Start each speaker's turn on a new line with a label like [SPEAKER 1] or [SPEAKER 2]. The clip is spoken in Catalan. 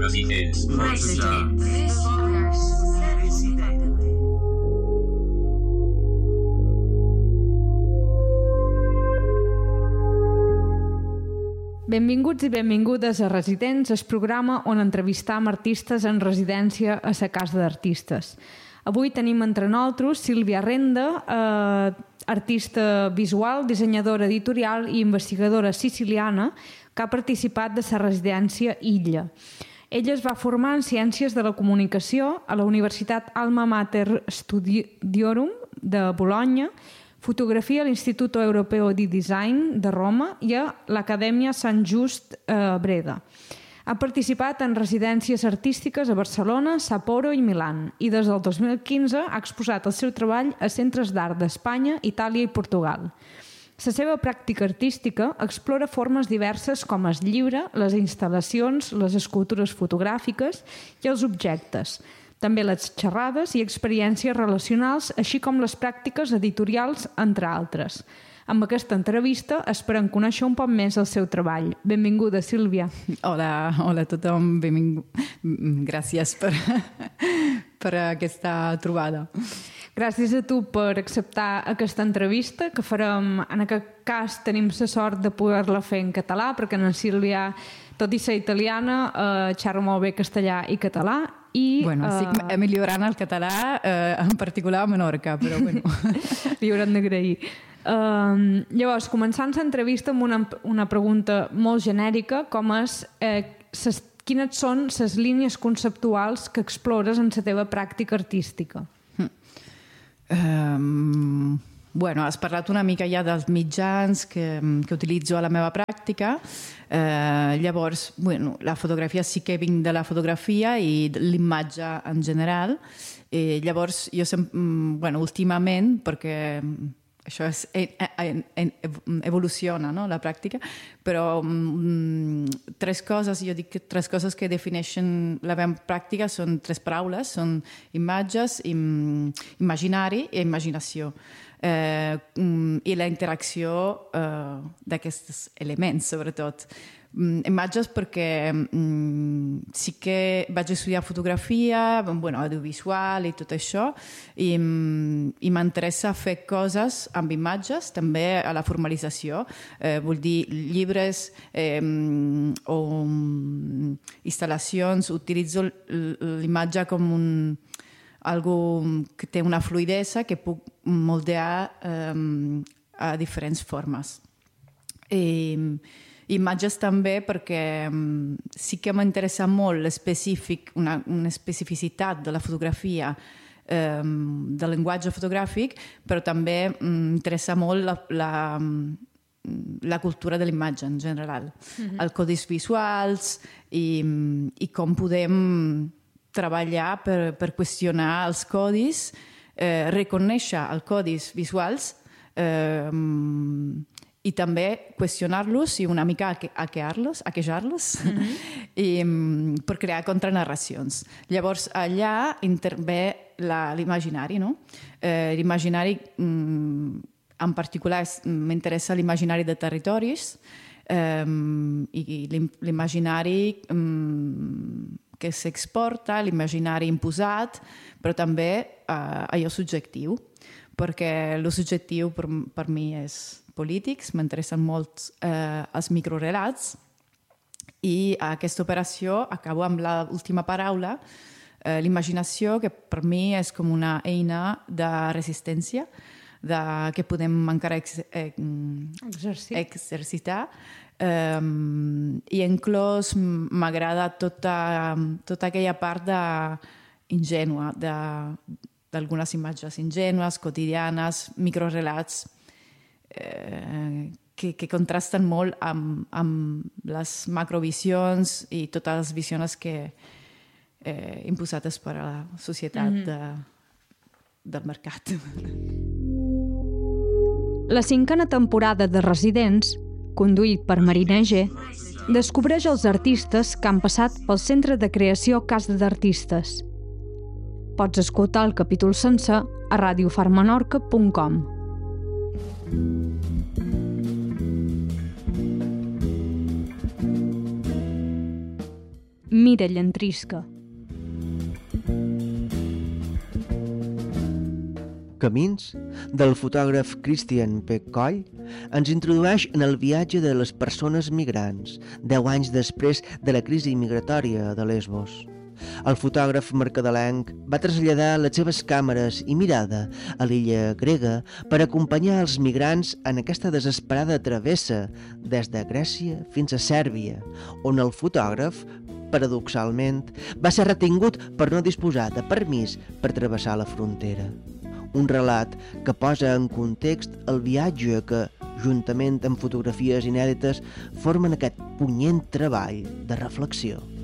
[SPEAKER 1] Residents.
[SPEAKER 2] Benvinguts i benvingudes a Residents, el programa on entrevistam artistes en residència a la Casa d'Artistes. Avui tenim entre nosaltres Sílvia Renda, artista visual, dissenyadora editorial i investigadora siciliana que ha participat de la residència Illa. Ella es va formar en Ciències de la Comunicació a la Universitat Alma Mater Studiorum de Bologna, fotografia a l'Istituto Europeo di Design de Roma i a l'Acadèmia Sant Just Breda. Ha participat en residències artístiques a Barcelona, Sapporo i Milà i des del 2015 ha exposat el seu treball a centres d'art d'Espanya, Itàlia i Portugal. La seva pràctica artística explora formes diverses com el llibre, les instal·lacions, les escultures fotogràfiques i els objectes, també les xerrades i experiències relacionals, així com les pràctiques editorials, entre altres. Amb aquesta entrevista esperem conèixer un poc més el seu treball. Benvinguda, Sílvia.
[SPEAKER 3] Hola a tothom. Gràcies per aquesta trobada.
[SPEAKER 2] Gràcies a tu per acceptar aquesta entrevista, que farem, en aquest cas tenim la sort de poder-la fer en català, perquè en Sílvia, tot i ser italiana, xerra molt bé castellà i català.
[SPEAKER 3] Estic millorant el català, en particular a Menorca, però bueno.
[SPEAKER 2] Li haurem d'agrair. Llavors, començant l'entrevista amb una pregunta molt genèrica, com és quines són les línies conceptuals que explores en la teva pràctica artística?
[SPEAKER 3] Has parlat una mica ja dels mitjans que utilitzo a la meva pràctica. Llavors, la fotografia sí que vinc de la fotografia i l'imatge en general. Llavors, jo últimament, perquè això evoluciona, no?, la pràctica, però jo dic que tres coses que defineixen la meva pràctica són tres paraules, són imatges, imaginari i imaginació. I la interacció d'aquests elements, sobretot. Imatges perquè sí que vaig estudiar fotografia, audiovisual i tot això, i m'interessa fer coses amb imatges, també a la formalització. Vull dir, llibres o instal·lacions, utilitzo l'imatge com algo que té una fluïdesa que puc moldear a diferents formes. Imatges també perquè sí que m'interessa molt una especificitat de la fotografia, del llenguatge fotogràfic, però també m'interessa molt la cultura de l'imatge en general. Els codis visuals i com podem treballar per qüestionar els codis, reconèixer els codis visuals i també qüestionar-los i una mica hackejar-los per crear contranarracions. Llavors, allà intervé l'imaginari, no? L'imaginari, en particular, m'interessa l'imaginari de territoris i l'imaginari que s'exporta, l'imaginari imposat, però també allò subjectiu, perquè el subjectiu per mi és polítics, m'interessen molt els microrelats i aquesta operació acabo amb l'última paraula, l'imaginació, que per mi és com una eina de resistència que podem encara exercitar i inclús m'agrada tota aquella part ingènua d'algunes imatges ingènues, quotidianes, microrelats que contrasten molt amb les macrovisions i totes les visions imposades per a la societat del mercat.
[SPEAKER 2] La 5a temporada de Residents, conduït per Marina G, descobreix els artistes que han passat pel Centre de Creació Casa d'Artistes. Pots escoltar el capítol sencer a radiofarmenorca.com. Mira Llantrisca.
[SPEAKER 1] Camins, del fotògraf Christian P. Coll, ens introdueix en el viatge de les persones migrants, 10 anys després de la crisi migratòria de Lesbos. El fotògraf mercadelenc va traslladar les seves càmeres i mirada a l'illa grega per acompanyar els migrants en aquesta desesperada travessa des de Grècia fins a Sèrbia, on el fotògraf, paradoxalment, va ser retingut per no disposar de permís per travessar la frontera. Un relat que posa en context el viatge que, juntament amb fotografies inèdites, formen aquest punyent treball de reflexió.